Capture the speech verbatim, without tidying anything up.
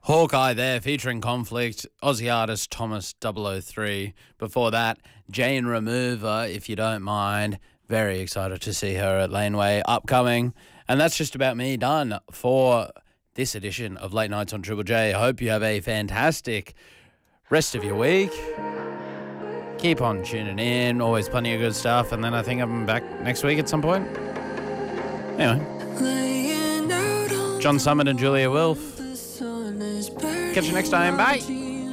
Hawkeye there, featuring Conflict, Aussie artist Thomas double oh three. Before that, Jane Remover, If You Don't Mind. Very excited to see her at Laneway upcoming. And that's just about me done for this edition of Late Nights on Triple J. I hope you have a fantastic rest of your week. Keep on tuning in, always plenty of good stuff. And then I think I'm back next week at some point. Anyway. John Summit and Julia Wilf. Catch you next time. Bye.